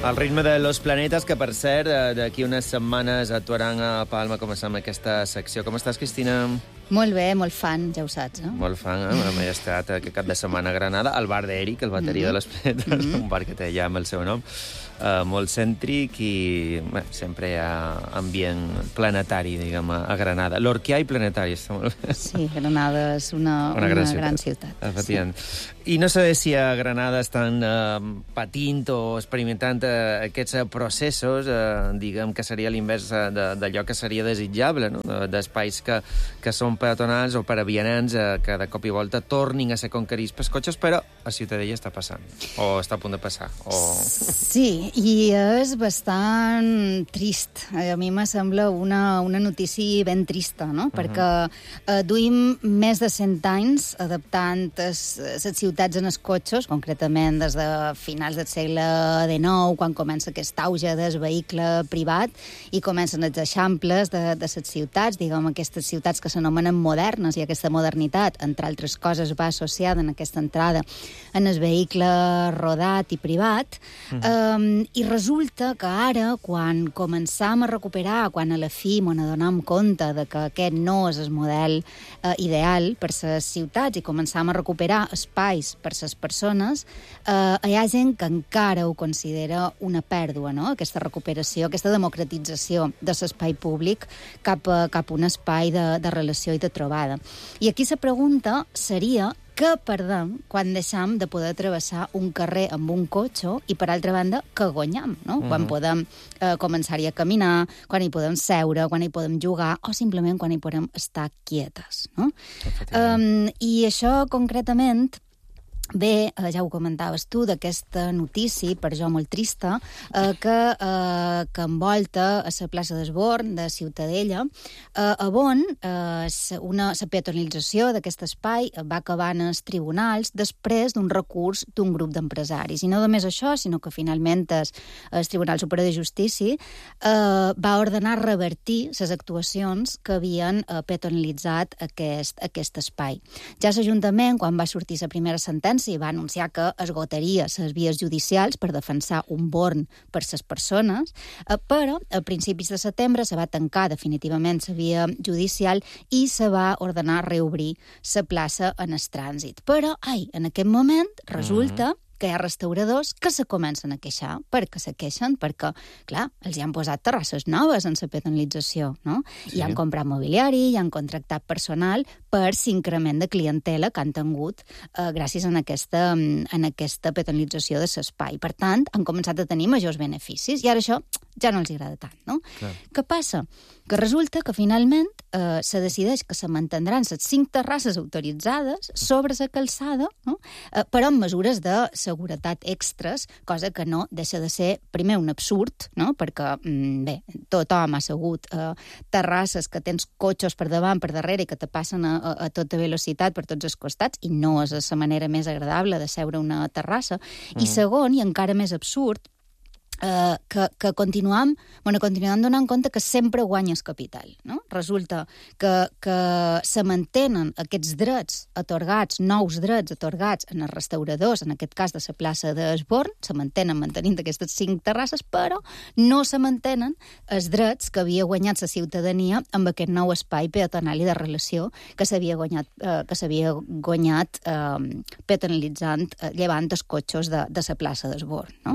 Al ritme de Los Planetes, que per cert, d'aquí unes setmanes actuaran a Palma, començant amb aquesta secció. Com estàs, Cristina? Molt bé, molt fan, ja ho saps, eh? Molt fan, eh? M'he estat aquest cap de setmana a Granada, al bar d'Eric, el bateria de Los Planetes, un bar que té ja amb el seu nom, molt cèntric i sempre hi ha ambient planetari, diguem, a Granada. L'Orquià i planetari, està molt bé. Sí, Granada és una gran ciutat. Efectivament. Sí. I no sé si a Granada estan patint o experimentant aquests processos, diguem que seria l'invers d'allò que seria desitjable, no? D'espais que són peatonals o per a vianants que de cop i volta tornin a ser conquerits pels cotxes, però a Ciutadella està passant, o està a punt de passar. Sí, i és bastant trist. A mi me sembla una notícia ben trista, no? Perquè duim més de 100 anys adaptant les ciutats en els cotxes, concretament des de finals del segle XIX, quan comença aquest auge del vehicle privat, i comencen els eixamples de les ciutats, diguem, aquestes ciutats que s'anomenen modernes, i aquesta modernitat, entre altres coses, va associada en aquesta entrada en el vehicle rodat i privat, i resulta que ara, quan començam a recuperar, quan a la fi m'ho adonem compte de que aquest no és el model ideal per les ciutats i començam a recuperar espais per les persones, hi ha gent que encara ho considera una pèrdua, no? Aquesta recuperació, aquesta democratització de l'espai públic cap a un espai de relació i de trobada. I aquí la pregunta seria què perdem quan deixam de poder travessar un carrer amb un cotxe i, per altra banda, què guanyam, no? Quan podem començar-hi a caminar, quan hi podem seure, quan hi podem jugar o simplement quan hi podem estar quietes, no? I això, concretament, bé, ja ho comentaves tu, d'aquesta notícia, per jo molt trista, que envolta a la plaça d'Esborn, de Ciutadella, on la peatonalització d'aquest espai va acabar en els tribunals després d'un recurs d'un grup d'empresaris. I no només això, sinó que finalment el Tribunal Superior de Justícia va ordenar revertir les actuacions que havien peatonalitzat aquest espai. Ja l'Ajuntament, quan va sortir la primera sentència, va anunciar que esgotaria les vies judicials per defensar un born per les persones, però a principis de setembre se va tancar definitivament la via judicial i se va ordenar reobrir la plaça en el trànsit. Però, en aquest moment, resulta que hi ha restauradors que se comencen a queixar. Per què se queixen? Perquè, clar, els hi han posat terrasses noves en la peatonalització, no? Sí. I han comprat mobiliari, i han contractat personal per l'increment de clientela que han tingut gràcies a aquesta peatonalització de l'espai. Per tant, han començat a tenir majors beneficis, i ara això ja no els agrada tant, no? Clar. Què passa? Que resulta que finalment se decideix que se mantindran les 5 terrasses autoritzades sobre la calçada, no? Però amb mesures de seguretat extres, cosa que no deixa de ser, primer, un absurd, no? Perquè, bé, tothom ha assegut terrasses que tens cotxes per davant, per darrere, i que te passen a tota velocitat per tots els costats, i no és la manera més agradable de seure una terrassa. I segon, i encara més absurd, que continuem donant compte que sempre guanya el capital, no? Resulta que se mantenen aquests drets atorgats, nous drets atorgats en els restauradors, en aquest cas de la plaça d'Esborn, se mantenen mantenint aquestes 5 terrasses, però no se mantenen els drets que havia guanyat la ciutadania amb aquest nou espai peatonal i de relació que s'havia guanyat peatonalitzant, llevant els cotxes de la plaça d'Esborn, no?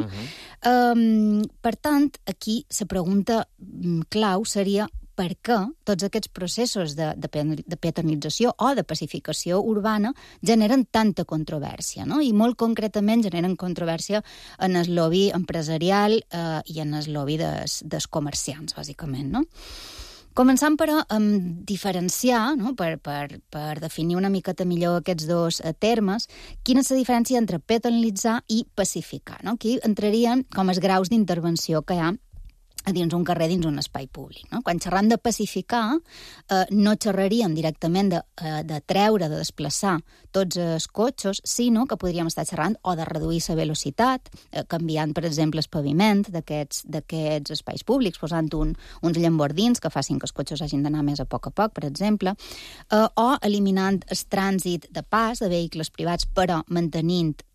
Per tant, aquí la pregunta clau seria per què tots aquests processos de peatonalització o de pacificació urbana generen tanta controvèrsia, no? I molt concretament generen controvèrsia en el lobby empresarial i en el lobby dels comerciants, bàsicament, no? Començant, però, a diferenciar, no? per definir una miqueta millor aquests dos termes, quina és la diferència entre peatonalitzar i pacificar, no? Aquí entrarien com els graus d'intervenció que hi ha a dins un carrer, dins un espai públic, no? Quan xerram de pacificar, no xerraríem directament de treure, de desplaçar tots els cotxes, sinó que podríem estar xerrant o de reduir la velocitat, canviant, per exemple, el paviment d'aquests espais públics, posant uns llambordins que facin que els cotxes hagin d'anar més a poc, per exemple, o eliminant el trànsit de pas de vehicles privats, però mantenint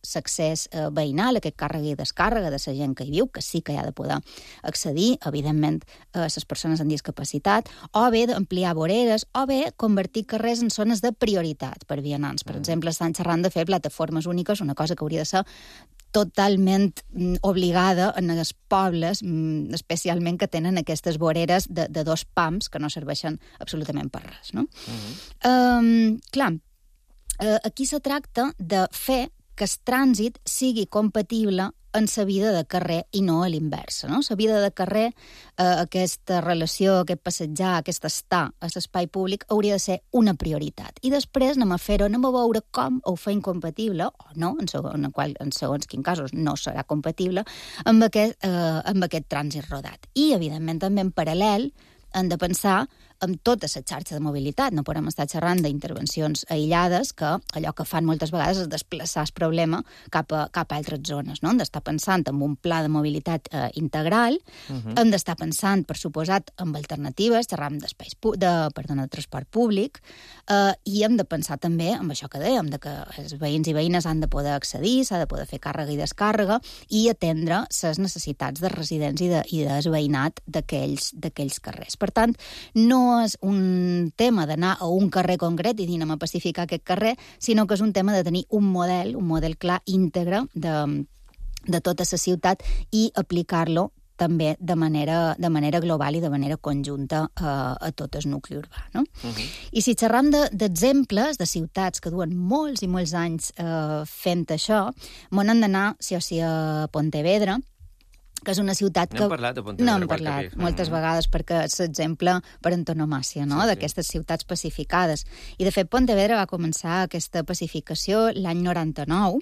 l'accés veïnal, aquest càrrega i descàrrega de la gent que hi viu, que sí que hi ha de poder accedir, evidentment, a les persones amb discapacitat, o bé d'ampliar voreres, o bé convertir carrers en zones de prioritat per vianants. Per exemple, estan xerrant de fer plataformes úniques, una cosa que hauria de ser totalment obligada en els pobles, especialment que tenen aquestes voreres de 2 pams que no serveixen absolutament per res, no? Clar, aquí se tracta de fer que el trànsit sigui compatible en la vida de carrer i no a l'inversa, no? La vida de carrer, aquesta relació, aquest passejar, aquest estar a l'espai públic hauria de ser una prioritat. I després anem a fer-ho, anem a veure com ho fa incompatible, o no, en segons quins casos no serà compatible, amb aquest trànsit rodat. I, evidentment, també en paral·lel hem de pensar en tota la xarxa de mobilitat. No podem estar xerrant d'intervencions aïllades que allò que fan moltes vegades és desplaçar el problema cap a altres zones. No? Hem d'estar pensant en un pla de mobilitat integral, hem d'estar pensant, per suposat, en alternatives, xerram de transport públic, i hem de pensar també en això que dèiem, de que els veïns i veïnes han de poder accedir, s'ha de poder fer càrrega i descàrrega i atendre les necessitats de residents i del veïnat d'aquells carrers. Per tant, no és un tema d'anar a un carrer concret i dir anem a pacificar aquest carrer, sinó que és un tema de tenir un model clar, íntegre de tota la ciutat i aplicar-lo també de manera global i de manera conjunta a tot el nucli urbà. No? I si xerram d'exemples de ciutats que duen molts i molts anys fent això, m'on hem d'anar, sí o sí, a Pontevedra, que és una ciutat que... No hem parlat de Pontevedra. No hem parlat moltes vegades perquè és l'exemple per antonomàsia, no?, d'aquestes ciutats pacificades. I, de fet, Pontevedra va començar aquesta pacificació l'any 99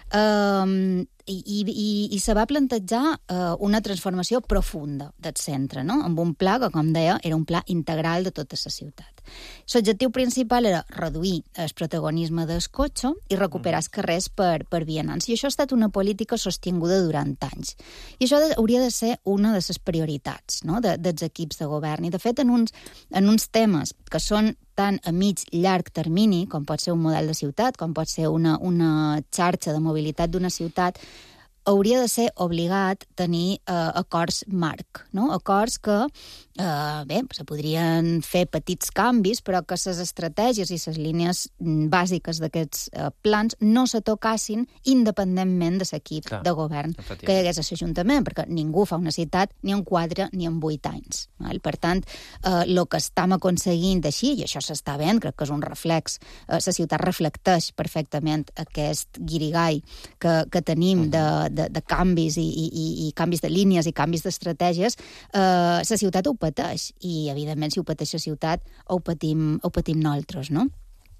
i se va plantejar una transformació profunda del centre, no?, amb un pla que, com deia, era un pla integral de tota la ciutat. L'objectiu principal era reduir el protagonisme del cotxe i recuperar els carrers per vianants. I això ha estat una política sostinguda durant anys. I això hauria de ser una de les prioritats, no?, dels equips de govern. I, de fet, en uns temes que són tant a mig, llarg termini, com pot ser un model de ciutat, com pot ser una xarxa de mobilitat d'una ciutat, hauria de ser obligat tenir acords marc, no? Acords que, se podrien fer petits canvis, però que les estratègies i les línies bàsiques d'aquests plans no se tocassin independentment de l'equip de govern que hi hagués a l'Ajuntament, perquè ningú fa una ciutat ni en 4 ni en 8 anys. Val? Per tant, el que estem aconseguint així, i això s'està veient, crec que és un reflex, la ciutat reflecteix perfectament aquest guirigall que tenim de canvis i canvis de línies i canvis d'estratègies, la ciutat ho pateix. I, evidentment, si ho pateix la ciutat, ho patim nosaltres, no?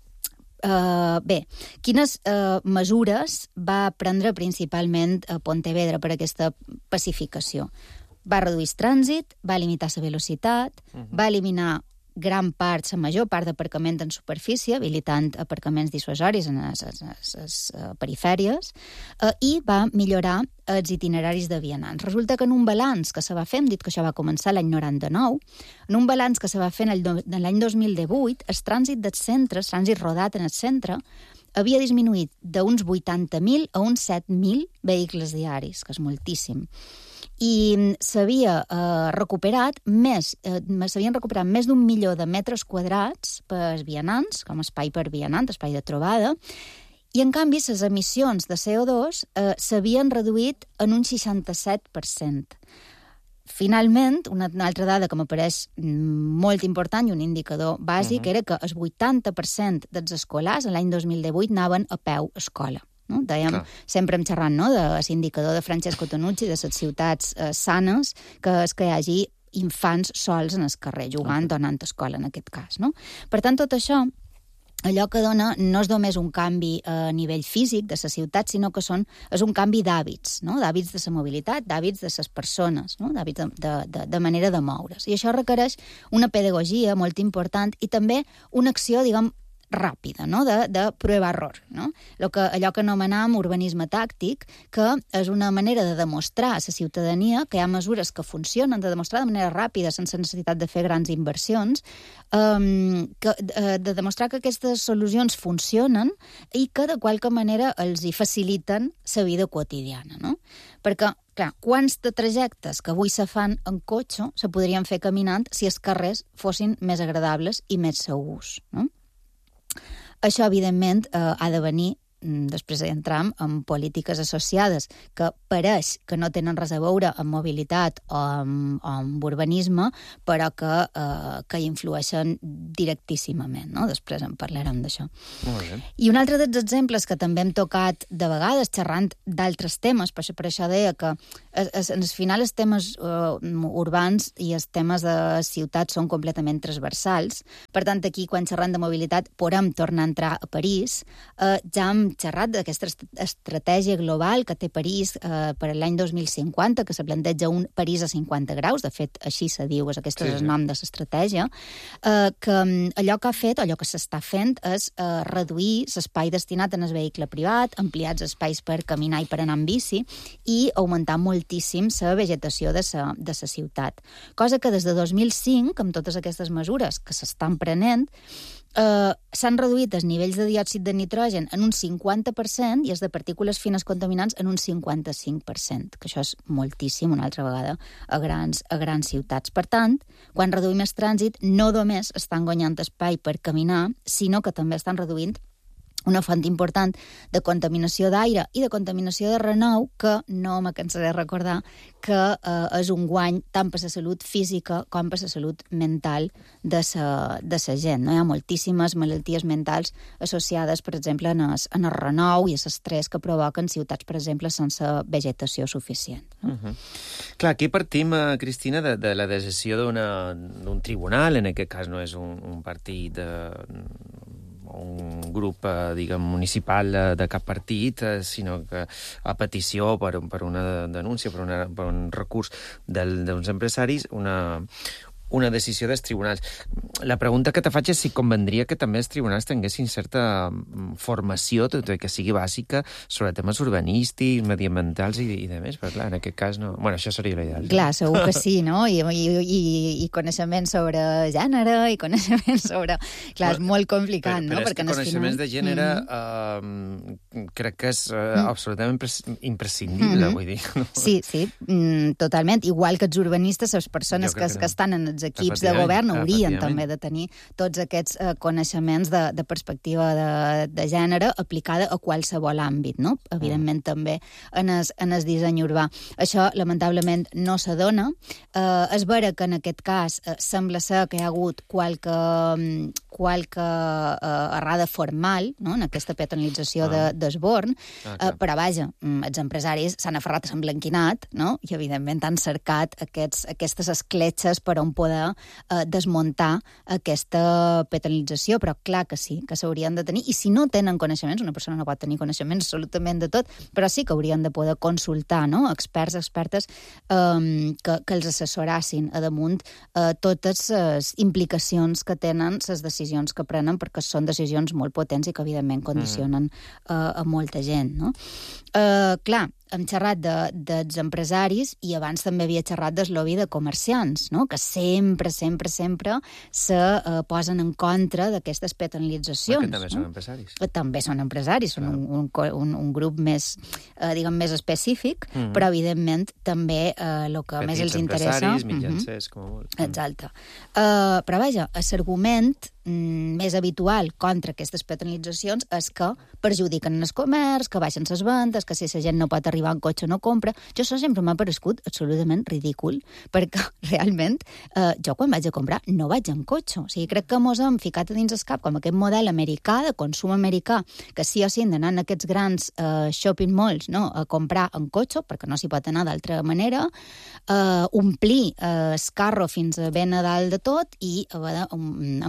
Bé, quines mesures va prendre principalment Pontevedra per aquesta pacificació? Va reduir el trànsit, va limitar la velocitat, va eliminar gran part, la major part d'aparcament en superfície, habilitant aparcaments dissuasoris en les perifèries, i va millorar els itineraris de vianants. Resulta que en un balanç que se va fer, hem dit que això va començar l'any 99, en un balanç que se va fer l'any 2018, el trànsit del centre, el trànsit rodat en el centre, havia disminuït d'uns 80.000 a uns 7.000 vehicles diaris, que és moltíssim. I s'havien recuperat més d'1 milió de metres quadrats per vianants, com a espai per vianant, espai de trobada, i, en canvi, les emissions de CO2 s'havien reduït en un 67%. Finalment, una altra dada que m'apareix molt important i un indicador bàsic era que el 80% dels escolars l'any 2018 anaven a peu a escola. No? Dèiem, sempre hem xerrat, no?, de l'indicador de Francesco Tonucci, de les ciutats sanes, que és que hi hagi infants sols en el carrer, jugant o anant a escola, en aquest cas. No? Per tant, tot això, allò que dona no és només un canvi a nivell físic de la ciutat, sinó que és un canvi d'hàbits, no? D'hàbits de la mobilitat, d'hàbits de les persones, no? D'hàbits de manera de moure's. I això requereix una pedagogia molt important i també una acció, diguem, ràpida, no? de prueba-error. No? Allò que anomenam urbanisme tàctic, que és una manera de demostrar a la ciutadania que hi ha mesures que funcionen, de demostrar de manera ràpida, sense necessitat de fer grans inversions, de demostrar que aquestes solucions funcionen i que de qualque manera els hi faciliten la vida quotidiana. No? Perquè, clar, quants de trajectes que avui se fan en cotxe se podrien fer caminant si els carrers fossin més agradables i més segurs. No? Això, evidentment, ha de venir, després entram en polítiques associades que pareix que no tenen res a veure amb mobilitat o amb urbanisme, però que influeixen directíssimament. No? Després en parlarem d'això. Molt bé. I un altre dels exemples que també hem tocat de vegades, xerrant d'altres temes, per això deia que al final els temes urbans i els temes de ciutat són completament transversals. Per tant, aquí, quan xerrem de mobilitat, podem tornar a entrar a París. Ja hem xerrat d'aquesta estratègia global que té París per l'any 2050, que se planteja un París a 50 graus, de fet, així se diu, aquest és el nom de l'estratègia, que allò que ha fet, allò que s'està fent, és reduir l'espai destinat al vehicle privat, ampliar els espais per caminar i per anar en bici, i augmentar moltíssim la vegetació de la ciutat. Cosa que des de 2005, amb totes aquestes mesures que s'estan prenent, s'han reduït els nivells de diòxid de nitrogen en un 50% i els de partícules fines contaminants en un 55%, que això és moltíssim, una altra vegada, a grans ciutats. Per tant, quan reduïm el trànsit, no només estan guanyant espai per caminar, sinó que també estan reduint una font important de contaminació d'aire i de contaminació de renou que no me cansaré de recordar que és un guany tant per la salut física com per la salut mental de la gent. No? Hi ha moltíssimes malalties mentals associades, per exemple, en el renou i l'estrès que provoquen ciutats, per exemple, sense vegetació suficient. No? Clar, aquí partim, Cristina, de la decisió d'un tribunal, en aquest cas no és un partit un grup, diguem, municipal de cap partit, sinó que a petició per una denúncia, per un recurs d'uns empresaris, una decisió dels tribunals. La pregunta que te faig és si convendria que també els tribunals tinguessin certa formació, tot i que sigui bàsica, sobre temes urbanístics, mediambientals i de més, però clar, en aquest cas no... Bueno, això seria l'ideal. Clar, segur que sí, no? I coneixement sobre gènere, i coneixement sobre... Clar, és molt complicat, no? Però és que coneixements de gènere crec que és absolutament imprescindible, vull dir. Sí, totalment. Igual que els urbanistes, les persones que estan en els equips de govern haurien també de tenir tots aquests coneixements de perspectiva de gènere aplicada a qualsevol àmbit, no? Evidentment també en el disseny urbà. Això, lamentablement, no s'adona. És vera que en aquest cas sembla ser que hi ha hagut qualque errada formal, no?, en aquesta peatonalització d'Esborn, però vaja, els empresaris s'han aferrat a s'emblanquinat, no?, i evidentment han cercat aquestes escletxes per on poder desmuntar aquesta peatonalització, però clar que sí, que s'haurien de tenir, i si no tenen coneixements, una persona no pot tenir coneixements absolutament de tot, però sí que haurien de poder consultar, no?, experts, expertes que els assessorassin a damunt totes les implicacions que tenen les decisions que prenen, perquè són decisions molt potents i que evidentment condicionen a molta gent, no? Clar, hem xerrat dels empresaris i abans també havia xerrat del lobby de comerciants, no?, que sempre se posen en contra d'aquestes peatonalitzacions. Que també són empresaris. També són empresaris, són un grup més, diguem, més específic, però evidentment també el que més els interessa... Petits empresaris, mitjancers, com a molt. Exacte. Però vaja, l'argument més habitual contra aquestes peatonalitzacions és que perjudiquen el comerç, que baixen les vendes, que si la gent no pot arribar en cotxe no compra. Això sempre m'ha parescut absolutament ridícul, perquè realment jo quan vaig a comprar no vaig en cotxe. O sigui, crec que mos hem ficat a dins el cap com aquest model americà, de consum americà, que sí o sí han d'anar en aquests grans shopping malls, no?, a comprar en cotxe, perquè no s'hi pot anar d'altra manera, omplir el carro fins a ben a dalt de tot i haver de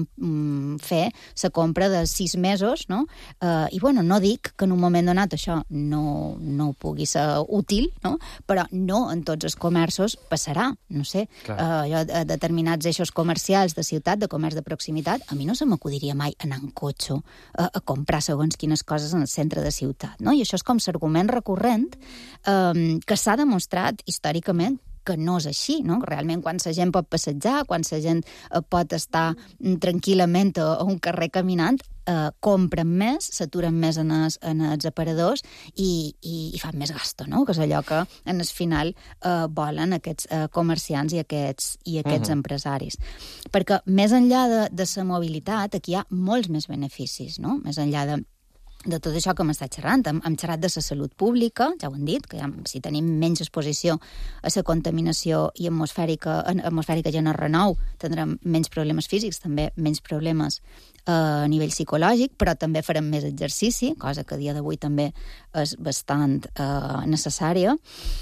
fer la compra de 6 mesos, no? I, bueno, no dic que en un moment donat això no pugui ser útil, no? Però no en tots els comerços passarà, no sé. Jo, a determinats eixos comercials de ciutat, de comerç de proximitat, a mi no se m'acudiria mai anar en cotxe a comprar segons quines coses en el centre de ciutat, no? I això és com l'argument recurrent que s'ha demostrat històricament que no és així, no? Realment, quan la gent pot passejar, quan la gent pot estar tranquil·lament a un carrer caminant, compren més, s'aturen més en els aparadors i fan més gasto, no? Que és allò que, en el final, volen aquests comerciants i aquests empresaris. Perquè, més enllà de la mobilitat, aquí hi ha molts més beneficis, no? Més enllà de tot això que hem estat xerrant. Hem xerrat de la salut pública, ja ho hem dit, que si tenim menys exposició a la contaminació i atmosfèrica ja no renou, tindrem menys problemes físics, també menys problemes a nivell psicològic, però també farem més exercici, cosa que a dia d'avui també és bastant necessària.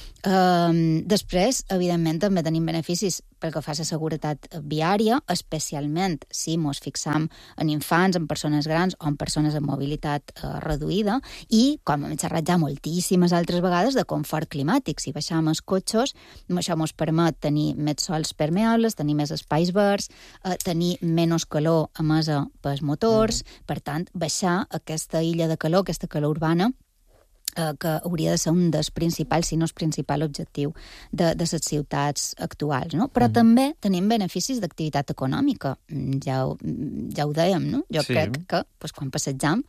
Després, evidentment, també tenim beneficis pel que fa a la seguretat viària, especialment si ens fixam en infants, en persones grans o en persones amb mobilitat reduïda, i, com hem xerrat ja moltíssimes altres vegades, de confort climàtic. Si baixam els cotxes, això ens permet tenir més sòls permeables, tenir més espais verds, tenir menys calor emesa pels motors, per tant, baixar aquesta illa de calor, aquesta calor urbana, que hauria de ser un dels principals, si no és principal objectiu de les ciutats actuals, no? Però també tenim beneficis d'activitat econòmica. Ja ho dèiem, no? Jo crec que quan passegem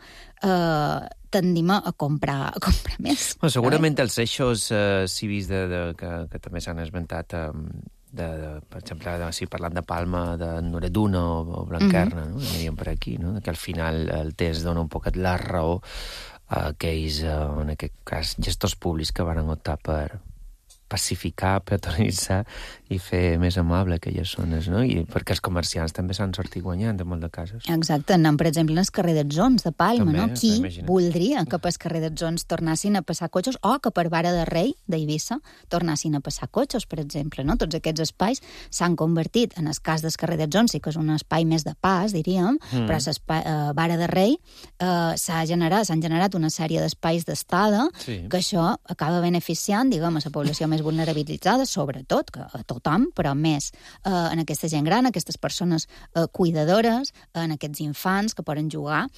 tendim a comprar més. Segurament els eixos cívics que també s'han esmentat, per exemple, si parlant de Palma, de Noreduna o Blanquerna, no? Aniríem per aquí, no? Que al final el test dona un poquet la raó a aquells, en aquest cas, gestors públics que van optar per pacificar, peatonalitzar i fer més amable aquelles zones, no? I perquè els comerciants també s'han sortit guanyant en molts de casos. Exacte, anant, per exemple, en el carrer d'Atzons de Palma, també, no? Qui voldria que pel carrer d'Atzons tornassin a passar cotxes, o que per Vara de Rei d'Eivissa tornassin a passar cotxes, per exemple, no? Tots aquests espais s'han convertit, en el cas del carrer d'Atzons, sí que és un espai més de pas, diríem, però a Vara de Rei s'han generat una sèrie d'espais d'estada que això acaba beneficiant, diguem, a la població més vulnerabilitzada, sobretot, que a tothom, però més en aquesta gent gran, aquestes persones cuidadores, en aquests infants que poden jugar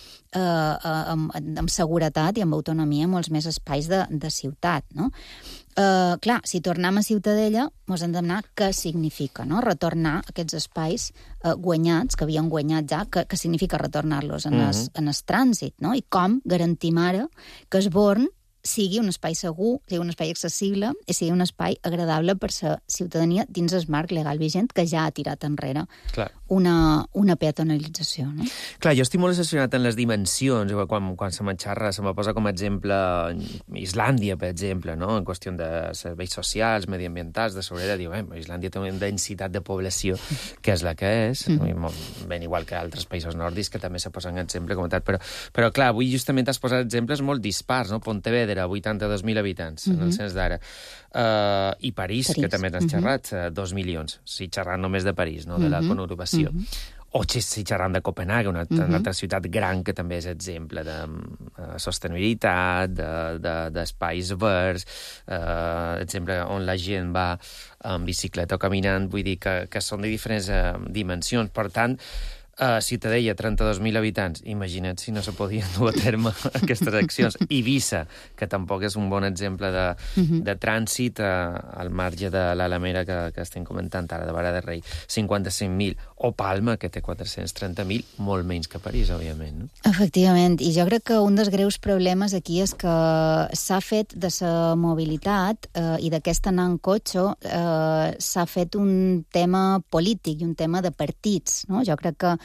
amb seguretat i amb autonomia en molts més espais de ciutat, no? Clar, si tornem a Ciutadella, ens hem d'anar què significa, no? Retornar aquests espais guanyats, que havien guanyat ja, que significa retornar-los en el trànsit, no? I com garantim ara que es Born sigui un espai segur, sigui un espai accessible i sigui un espai agradable per la ciutadania dins el marc legal vigent que ja ha tirat enrere una peatonalització, no? Clar, jo estic molt assessionat en les dimensions. Quan se m'enxarra, se me posa com a exemple Islàndia, per exemple, no? En qüestió de serveis socials, mediambientals, de seguretat. Diu, Islàndia té una densitat de població que és la que és, ben igual que altres països nòrdics, que també se posen exemple com a tal. Però clar, avui justament has posat exemples molt dispars, no? Pontevedra, 82.000 habitants, en el cens d'ara. I París, que també n'has xerrat, 2 milions. Si xerrant només de París, no? De la conurbació. O si xerrant de Copenhague, una altra ciutat gran que també és exemple de sostenibilitat, d'espais verds, exemple on la gent va en bicicleta o caminant, vull dir que són de diferents dimensions. Per tant, Ciutadella, 32.000 habitants. Imagina't si no se podien dur a terme aquestes accions. Eivissa, que tampoc és un bon exemple de trànsit al marge de l'Alameda que estem comentant ara, de Vara de Rei, 55.000. O Palma, que té 430.000, molt menys que París, òbviament, no? Efectivament, i jo crec que un dels greus problemes aquí és que s'ha fet de la mobilitat i d'aquest anar en cotxe s'ha fet un tema polític i un tema de partits, no? Jo crec que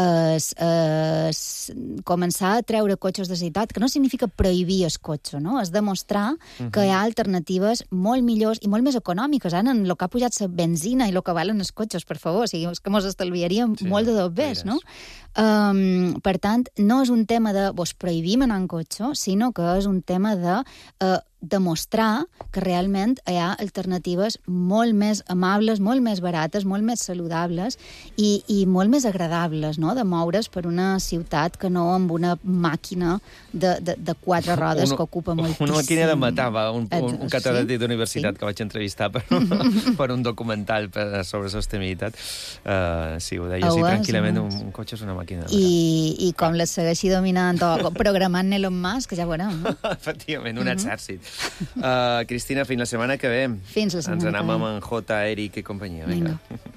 començar a treure cotxes de ciutat, que no significa prohibir el cotxe, no? És demostrar que hi ha alternatives molt millors i molt més econòmiques. Ara, en el que ha pujat la benzina i el que valen els cotxes, per favor, o sigui, és que mos estalviaríem molt de dobbers, no? Per tant, no és un tema de vos prohibim anar en cotxe, sinó que és un tema de demostrar que realment hi ha alternatives molt més amables, molt més barates, molt més saludables i molt més agradables, no?, de moure's per una ciutat que no amb una màquina de 4 rodes que ocupa moltíssim. Una màquina de matar, un catedràtic d'universitat que vaig entrevistar per un documental sobre sostenibilitat. Sí, ho deia així tranquil·lament, un cotxe és una màquina de matar. I com les segueixi dominant o programant Elon Musk, que ja veurem. Efectivament, un exèrcit. Cristina, fins la setmana que ve. Fins la setmana que ve. Ens anem amb en J, Eric i companyia. Vinga.